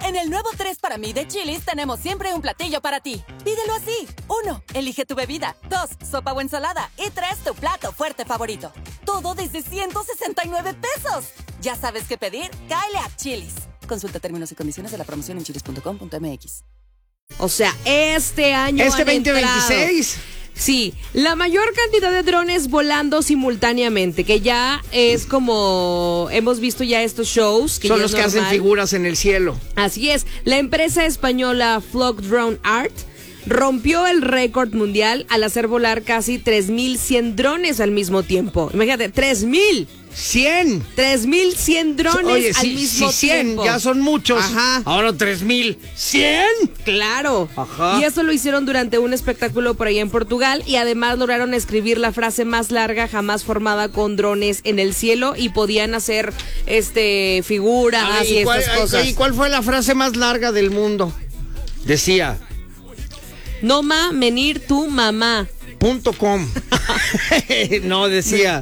En el nuevo 3 para mí de Chili's tenemos siempre un platillo para ti. Pídelo así. 1. Elige tu bebida. 2. Sopa o ensalada. Y 3. Tu plato fuerte favorito. Todo desde 169 pesos. ¿Ya sabes qué pedir? Cáele a Chili's. Consulta términos y condiciones de la promoción en chilis.com.mx. O sea, este año Este han 2026. Sí, la mayor cantidad de drones volando simultáneamente, que ya es como hemos visto ya estos shows. Que Son ya los es que hacen normal. figuras en el cielo. Así es, la empresa española Flock Drone Art rompió el récord mundial al hacer volar casi 3.100 drones al mismo tiempo. Imagínate, 3.100 drones Oye, al mismo 100 tiempo. ya son muchos. Ajá. Ahora 3.100. Claro. Ajá. Y eso lo hicieron durante un espectáculo por allá en Portugal y además lograron escribir la frase más larga jamás formada con drones en el cielo y podían hacer figuras y estas cosas. ¿Y cuál fue la frase más larga del mundo? Decía No ma venir tu mamá. .com. No, decía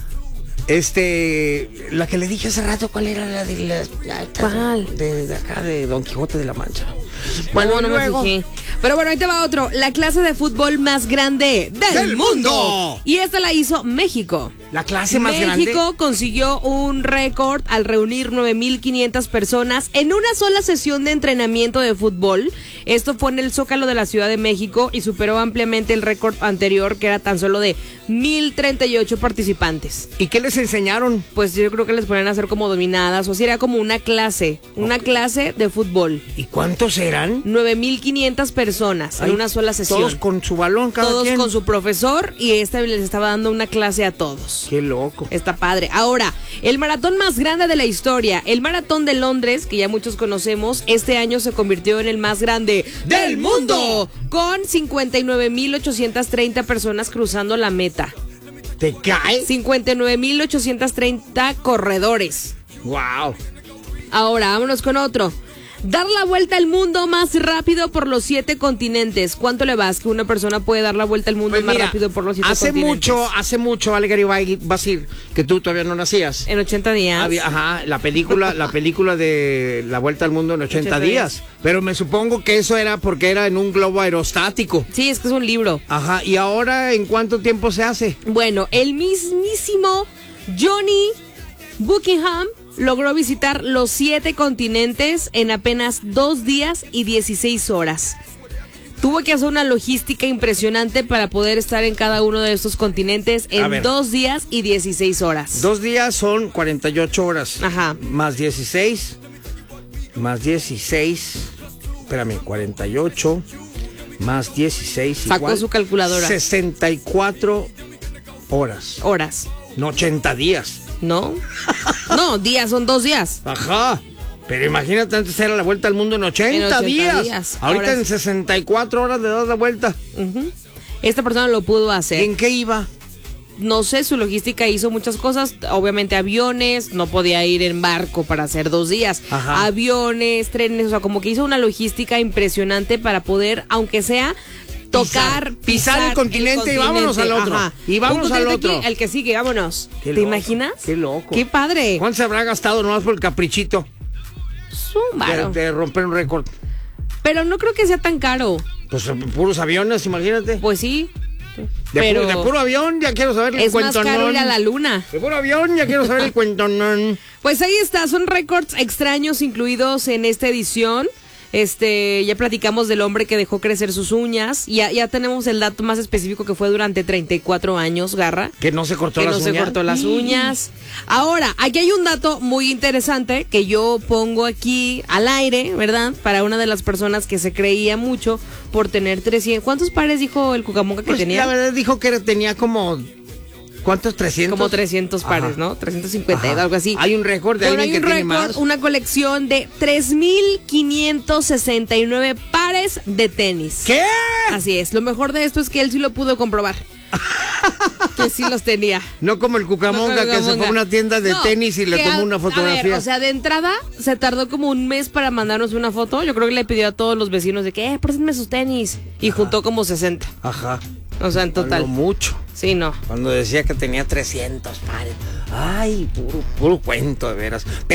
la que le dije hace rato, ¿cuál era la de la ¿Cuál? de acá de Don Quijote de la Mancha? Bueno, no me fijé. Pero bueno, ahí te va otro. La clase de fútbol más grande del mundo. Y esta la hizo México. La clase más grande. México consiguió un récord al reunir 9.500 personas en una sola sesión de entrenamiento de fútbol. Esto fue en el Zócalo de la Ciudad de México y superó ampliamente el récord anterior, que era tan solo de 1.038 participantes. ¿Y qué les enseñaron? Pues yo creo que les ponían a hacer como dominadas, o sea, era como una clase clase de fútbol. ¿Y cuántos eran? 9.500 personas en una sola sesión. Todos con su balón, cada quien. Con su profesor, y les estaba dando una clase a todos. Qué loco. Está padre. Ahora, el maratón más grande de la historia, el Maratón de Londres, que ya muchos conocemos, este año se convirtió en el más grande del mundo, con 59.830 personas cruzando la meta. ¿Te cae? 59.830 corredores. Wow. Ahora, vámonos con otro. Dar la vuelta al mundo más rápido por los 7 continentes. ¿Cuánto le vas que una persona puede dar la vuelta al mundo más rápido por los 7 continentes? Hace mucho, Algar vas a decir que tú todavía no nacías. En 80 días. La película de La Vuelta al Mundo en 80 días. Pero me supongo que eso era porque era en un globo aerostático. Sí, es que es un libro. Ajá, ¿y ahora en cuánto tiempo se hace? Bueno, el mismísimo Johnny Buckingham logró visitar los 7 continentes en apenas 2 días y 16 horas. Tuvo que hacer una logística impresionante para poder estar en cada uno de estos continentes en 2 días y 16 horas. 2 días son 48 horas. Ajá. Más 16. Espérame, 48 más 16. Sacó igual, su calculadora. 64 horas. No 80 días. ¿No? No, días, son 2 días. Ajá. Pero imagínate, antes era la vuelta al mundo en 80 días. Ahorita ahora en 64 horas le das la vuelta. Esta persona lo pudo hacer. ¿En qué iba? No sé, su logística hizo muchas cosas. Obviamente aviones, no podía ir en barco para hacer 2 días. Ajá. Aviones, trenes, o sea, como que hizo una logística impresionante para poder, aunque sea, pisar el continente y vámonos al otro. Ajá. Y vámonos al otro. Aquí, el que sigue, vámonos. Qué ¿Te loco, imaginas? Qué loco. Qué padre. ¿Cuánto se habrá gastado nomás por el caprichito Un varo. de romper un récord? Pero no creo que sea tan caro. Pues puros aviones, imagínate. Pues sí. De puro avión ya quiero saber el Es más cuentonón. caro ir a la luna. De puro avión ya quiero saber el cuentonón. Pues ahí está, son récords extraños incluidos en esta edición. Ya platicamos del hombre que dejó crecer sus uñas. Ya tenemos el dato más específico, que fue durante 34 años, Garra. Que no se cortó las uñas. Que no se cortó las uñas. Ahora, aquí hay un dato muy interesante que yo pongo aquí al aire, ¿verdad? Para una de las personas que se creía mucho por tener 300. ¿Cuántos pares dijo el Cucamonga que Pues tenía? la verdad dijo que tenía como... ¿Cuántos? 300. Como 300 pares, Ajá. ¿no? 350, Ajá. algo así. Hay un récord de alguien que tiene más. Una colección de 3.569 pares de tenis. ¿Qué? Así es. Lo mejor de esto es que él sí lo pudo comprobar. Que sí los tenía. No como el Cucamonga, que se fue a una tienda de tenis y le tomó una fotografía. A ver, o sea, de entrada se tardó como un mes para mandarnos una foto. Yo creo que le pidió a todos los vecinos de que, préstenme sus tenis. Y juntó como 60. Ajá. O sea, en total. Mucho. Sí, no. Cuando decía que tenía 300 pares. Ay, puro cuento, de veras.